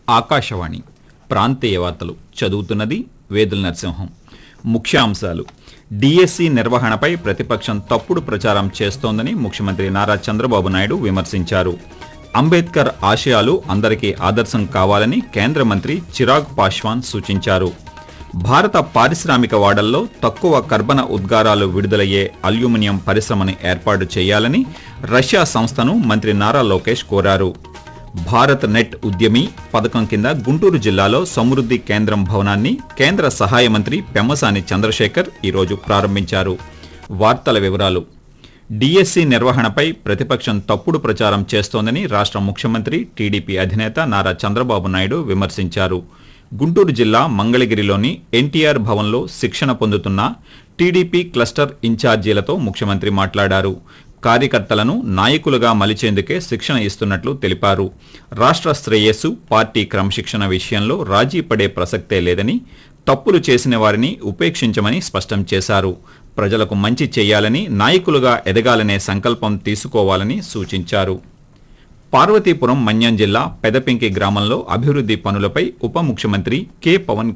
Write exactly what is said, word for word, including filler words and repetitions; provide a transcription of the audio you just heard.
ఆకాశవాణి ప్రాంతీయ వార్తలు చదువుతున్నది వేదుల నరసింహం. ముఖ్యాంశాలు: డిఎస్సి నిర్వహణపై ప్రతిపక్షం తప్పుడు ప్రచారం చేస్తోందని ముఖ్యమంత్రి నారా చంద్రబాబు నాయుడు విమర్శించారు. అంబేద్కర్ ఆశయాలు అందరికీ ఆదర్శం కావాలని కేంద్ర మంత్రి చిరాగ్ పాశ్వాన్ సూచించారు. భారత పారిశ్రామిక వాడల్లో తక్కువ కర్బన ఉద్గారాలు విడుదలయ్యే అల్యూమినియం పరిశ్రమను ఏర్పాటు చేయాలని రష్యా సంస్థను మంత్రి నారా లోకేష్ కోరారు. భారత్ నెట్ ఉద్యమి పథకం కింద గుంటూరు జిల్లాలో సమృద్ధి కేంద్రం భవనాన్ని కేంద్ర సహాయ మంత్రి పెమ్మసాని చంద్రశేఖర్ ఈరోజు ప్రారంభించారు. వార్తల వివరాలు: డిఎస్సి నిర్వహణపై ప్రతిపక్షం తప్పుడు ప్రచారం చేస్తోందని రాష్ట్ర ముఖ్యమంత్రి టీడీపీ అధినేత నారా చంద్రబాబు నాయుడు విమర్శించారు. గుంటూరు జిల్లా మంగళగిరిలోని ఎన్టీఆర్ భవన్లో శిక్షణ పొందుతున్న టీడీపీ క్లస్టర్ ఇన్ఛార్జీలతో ముఖ్యమంత్రి మాట్లాడారు. కార్యకర్తలను నాయకులుగా మలిచేందుకే శిక్షణ ఇస్తున్నట్లు తెలిపారు. రాష్ట్ర శ్రేయస్సు, పార్టీ క్రమశిక్షణ విషయంలో రాజీ పడే ప్రసక్తే లేదని, తప్పులు చేసిన వారిని ఉపేక్షించమని స్పష్టం చేశారు. ప్రజలకు మంచి చేయాలని, నాయకులుగా ఎదగాలనే సంకల్పం తీసుకోవాలని సూచించారు. పార్వతీపురం మన్యం జిల్లా పెదపింకి గ్రామంలో అభివృద్ధి పనులపై ఉప ముఖ్యమంత్రి కె పవన్